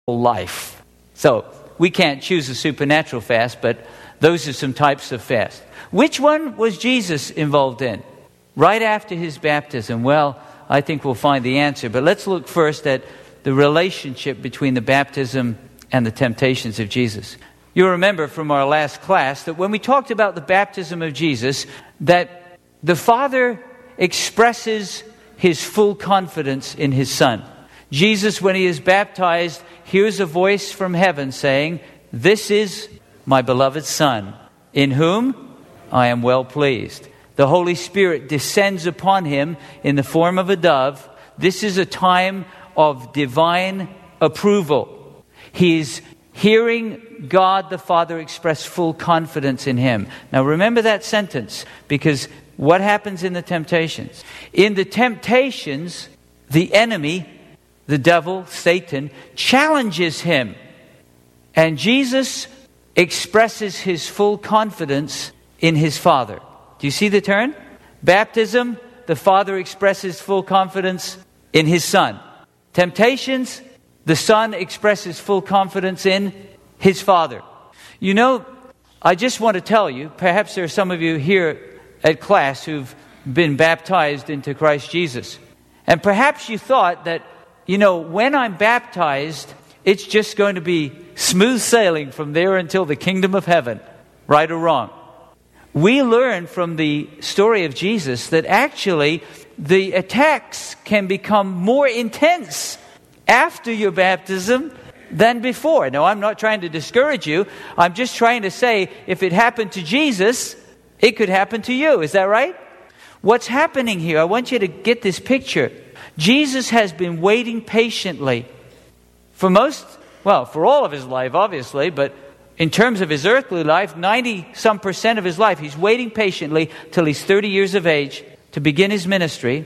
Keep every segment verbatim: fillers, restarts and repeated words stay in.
life. So we can't choose a supernatural fast, but those are some types of fast. Which one was Jesus involved in? Right after his baptism? Well, I think we'll find the answer. But let's look first at the relationship between the baptism and the temptations of Jesus. You'll remember from our last class that when we talked about the baptism of Jesus, that the Father expresses his full confidence in his Son. Jesus, when he is baptized, hears a voice from heaven saying, "This is my beloved Son, in whom I am well pleased." The Holy Spirit descends upon him in the form of a dove. This is a time of divine approval. He is hearing God the Father express full confidence in him. Now remember that sentence, because what happens in the temptations? In the temptations, the enemy, the devil, Satan, challenges him. And Jesus expresses his full confidence in his Father. Do you see the turn? Baptism, the Father expresses full confidence in his Son. Temptations, the Son expresses full confidence in his Father. You know, I just want to tell you, perhaps there are some of you here at class who've been baptized into Christ Jesus. And perhaps you thought that, you know, when I'm baptized, it's just going to be smooth sailing from there until the kingdom of heaven. Right or wrong? We learn from the story of Jesus that actually the attacks can become more intense after your baptism than before. Now, I'm not trying to discourage you. I'm just trying to say, if it happened to Jesus, it could happen to you. Is that right? What's happening here? I want you to get this picture. Jesus has been waiting patiently for most, well, for all of his life, obviously, but in terms of his earthly life, ninety some percent of his life, he's waiting patiently till he's thirty years of age to begin his ministry.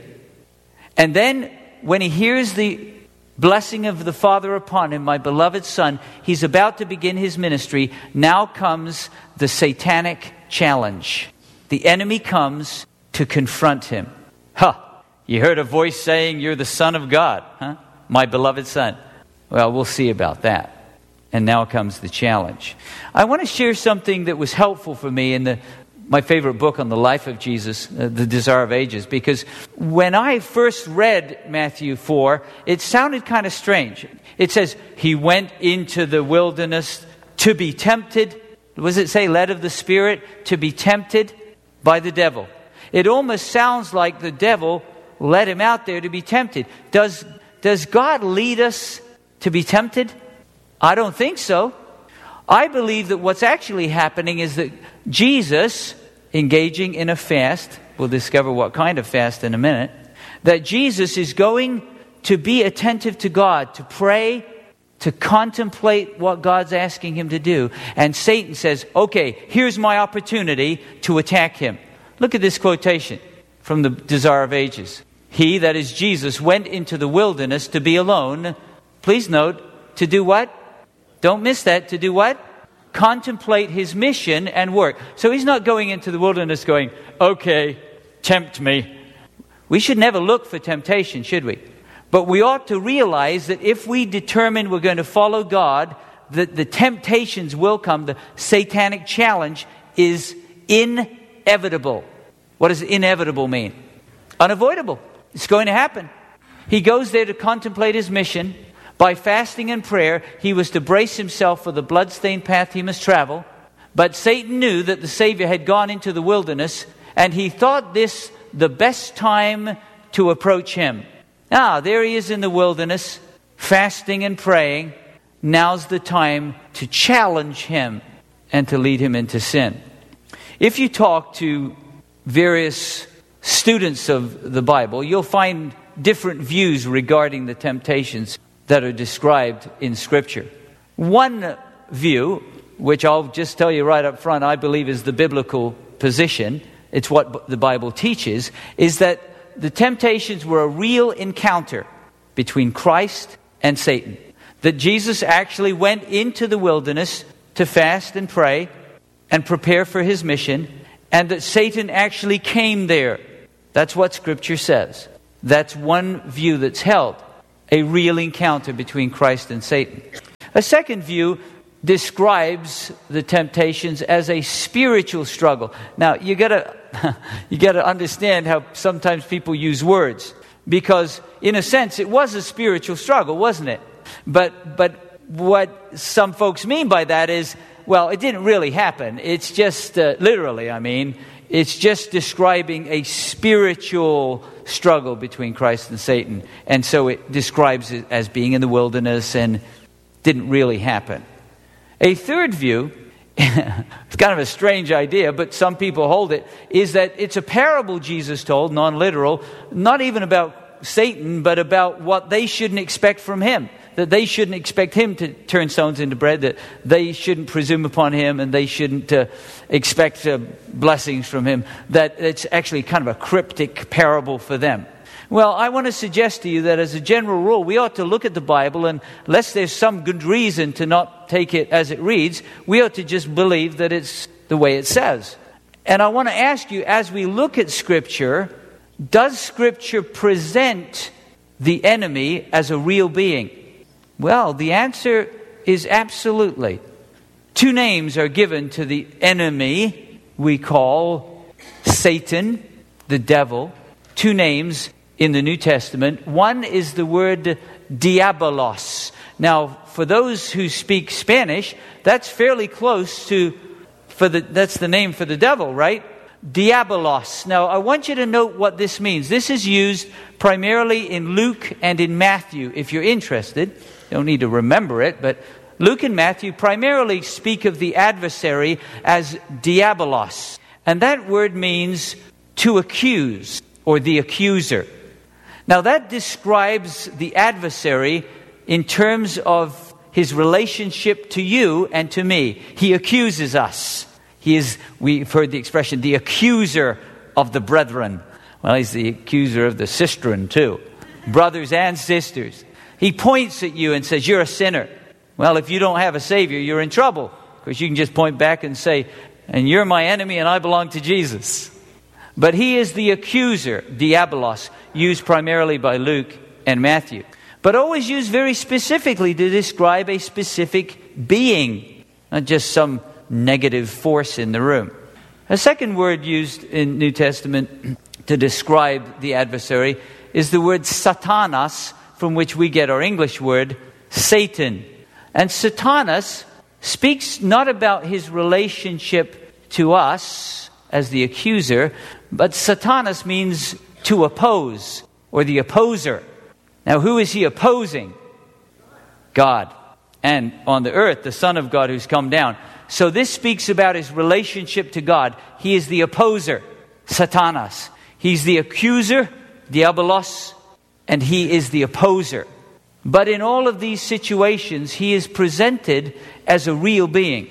And then when he hears the blessing of the Father upon him, my beloved Son, he's about to begin his ministry. Now comes the satanic challenge. The enemy comes to confront him. Huh, you heard a voice saying you're the Son of God, huh? My beloved Son. Well, we'll see about that. And now comes the challenge. I want to share something that was helpful for me in the my favorite book on the life of Jesus, uh, The Desire of Ages, because when I first read Matthew four, it sounded kind of strange. It says, he went into the wilderness to be tempted. What does it say? Led of the Spirit, to be tempted by the devil. It almost sounds like the devil led him out there to be tempted. Does, does God lead us to be tempted? I don't think so. I believe that what's actually happening is that Jesus, engaging in a fast, we'll discover what kind of fast in a minute, that Jesus is going to be attentive to God, to pray, to contemplate what God's asking him to do. And Satan says, okay, here's my opportunity to attack him. Look at this quotation from the Desire of Ages. He, that is Jesus, went into the wilderness to be alone. Please note, to do what? Don't miss that. To do what? Contemplate his mission and work. So he's not going into the wilderness going, okay, tempt me. We should never look for temptation, should we? But we ought to realize that if we determine we're going to follow God, that the temptations will come. The satanic challenge is inevitable. What does inevitable mean? Unavoidable. It's going to happen. He goes there to contemplate his mission. By fasting and prayer, he was to brace himself for the bloodstained path he must travel. But Satan knew that the Savior had gone into the wilderness, and he thought this the best time to approach him. Ah, there he is in the wilderness, fasting and praying. Now's the time to challenge him and to lead him into sin. If you talk to various students of the Bible, you'll find different views regarding the temptations that are described in Scripture. One view, which I'll just tell you right up front, I believe is the biblical position, it's what the Bible teaches, is that the temptations were a real encounter between Christ and Satan. That Jesus actually went into the wilderness to fast and pray and prepare for his mission, and that Satan actually came there. That's what Scripture says. That's one view that's held. A real encounter between Christ and Satan. A second view describes the temptations as a spiritual struggle. Now, you gotta you gotta understand how sometimes people use words, because in a sense it was a spiritual struggle, wasn't it? But but what some folks mean by that is, well, it didn't really happen. It's just uh, literally, I mean, it's just describing a spiritual struggle between Christ and Satan, and so it describes it as being in the wilderness and didn't really happen. A third view, it's kind of a strange idea, but some people hold it, is that it's a parable Jesus told, non-literal, not even about Satan, but about what they shouldn't expect from him. That they shouldn't expect him to turn stones into bread, that they shouldn't presume upon him, and they shouldn't uh, expect uh, blessings from him. That it's actually kind of a cryptic parable for them. Well, I want to suggest to you that as a general rule, we ought to look at the Bible, and unless there's some good reason to not take it as it reads, we ought to just believe that it's the way it says. And I want to ask you, as we look at Scripture, does Scripture present the enemy as a real being? Well, the answer is absolutely. Two names are given to the enemy we call Satan, the devil. Two names in the New Testament. One is the word diabolos. Now, for those who speak Spanish, that's fairly close to, for the that's the name for the devil, right? Diabolos. Now, I want you to note what this means. This is used primarily in Luke and in Matthew, if you're interested. You don't need to remember it, but Luke and Matthew primarily speak of the adversary as diabolos. And that word means to accuse, or the accuser. Now that describes the adversary in terms of his relationship to you and to me. He accuses us. He is, we've heard the expression, the accuser of the brethren. Well, he's the accuser of the sistren too. Brothers and sisters. He points at you and says, you're a sinner. Well, if you don't have a Savior, you're in trouble. Because you can just point back and say, and you're my enemy and I belong to Jesus. But he is the accuser, diabolos, used primarily by Luke and Matthew. But always used very specifically to describe a specific being, not just some negative force in the room. A second word used in New Testament to describe the adversary is the word Satanas, from which we get our English word Satan. And Satanas speaks not about his relationship to us as the accuser, but Satanas means to oppose, or the opposer. Now, who is he opposing? God. And on the earth, the Son of God who's come down. So this speaks about his relationship to God. He is the opposer, Satanas. He's the accuser, diabolos, and he is the opposer. But in all of these situations, he is presented as a real being.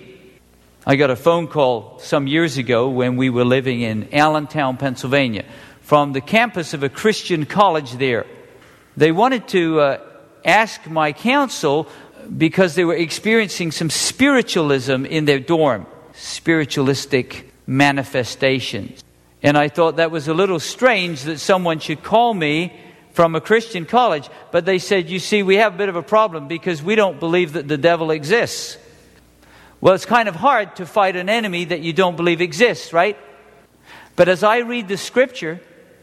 I got a phone call some years ago when we were living in Allentown, Pennsylvania, from the campus of a Christian college there. They wanted to uh, ask my counsel because they were experiencing some spiritualism in their dorm, spiritualistic manifestations. And I thought that was a little strange that someone should call me from a Christian college. But they said, you see, we have a bit of a problem because we don't believe that the devil exists. Well, it's kind of hard to fight an enemy that you don't believe exists, right? But as I read the Scripture,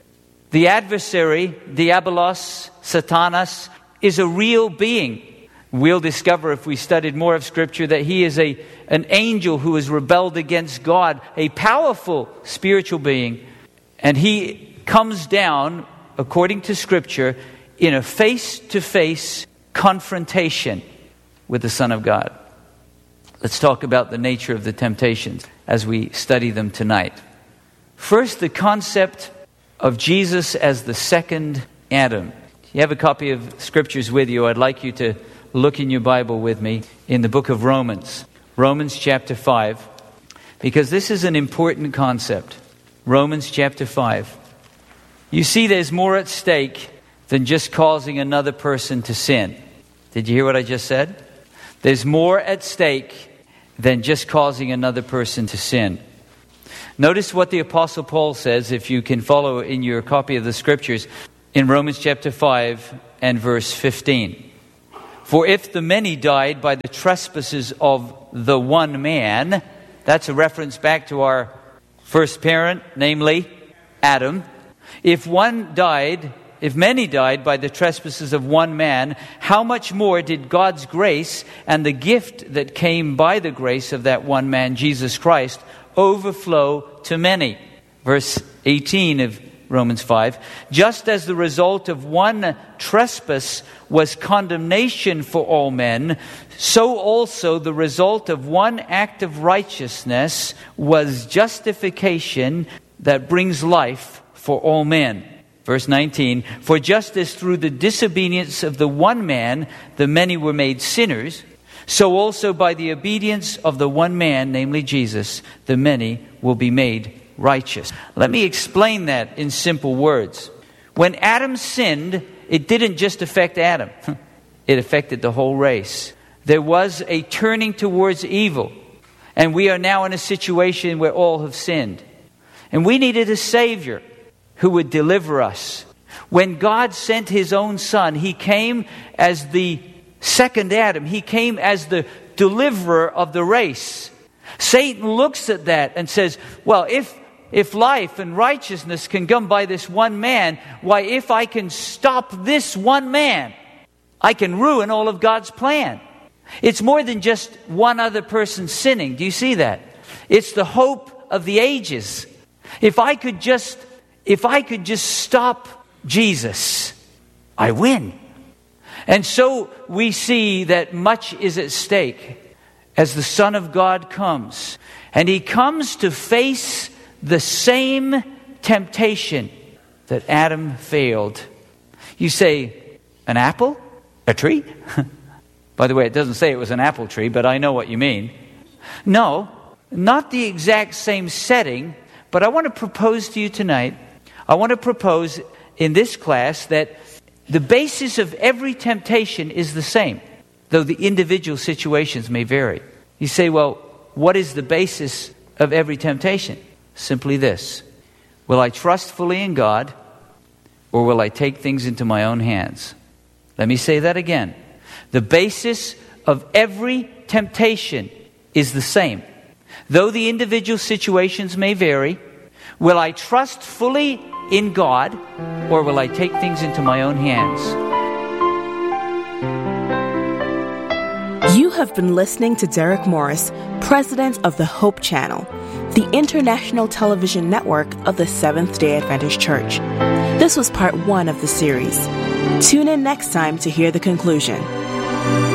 the adversary, diabolos, Satanas, is a real being. We'll discover if we studied more of Scripture that he is a an angel who has rebelled against God, a powerful spiritual being. And he comes down, according to Scripture, in a face-to-face confrontation with the Son of God. Let's talk about the nature of the temptations as we study them tonight. First, the concept of Jesus as the second Adam. If you have a copy of Scriptures with you, I'd like you to look in your Bible with me in the book of Romans. Romans chapter five. Because this is an important concept. Romans chapter five. You see, there's more at stake than just causing another person to sin. Did you hear what I just said? There's more at stake than just causing another person to sin. Notice what the Apostle Paul says, if you can follow in your copy of the Scriptures, in Romans chapter five and verse fifteen. For if the many died by the trespasses of the one man, that's a reference back to our first parent, namely Adam. If one died, if many died by the trespasses of one man, how much more did God's grace and the gift that came by the grace of that one man, Jesus Christ, overflow to many? Verse eighteen of Romans five. Just as the result of one trespass was condemnation for all men, so also the result of one act of righteousness was justification that brings life for all men. Verse nineteen, for just as through the disobedience of the one man the many were made sinners, so also by the obedience of the one man, namely Jesus, the many will be made righteous. Let me explain that in simple words. When Adam sinned, it didn't just affect Adam. It affected the whole race. There was a turning towards evil. And we are now in a situation where all have sinned. And we needed a Savior who would deliver us. When God sent His own Son, He came as the second Adam. He came as the deliverer of the race. Satan looks at that and says, well, if If life and righteousness can come by this one man, why, if I can stop this one man, I can ruin all of God's plan. It's more than just one other person sinning. Do you see that? It's the hope of the ages. If I could just, if I could just stop Jesus, I win. And so we see that much is at stake as the Son of God comes. And He comes to face the same temptation that Adam failed. You say, an apple? A tree? By the way, it doesn't say it was an apple tree, but I know what you mean. No, not the exact same setting, but I want to propose to you tonight, I want to propose in this class that the basis of every temptation is the same, though the individual situations may vary. You say, well, what is the basis of every temptation? Simply this: will I trust fully in God, or will I take things into my own hands? Let me say that again. The basis of every temptation is the same. Though the individual situations may vary, will I trust fully in God, or will I take things into my own hands? You have been listening to Derek Morris, President of the Hope Channel, the international television network of the Seventh-day Adventist Church. This was part one of the series. Tune in next time to hear the conclusion.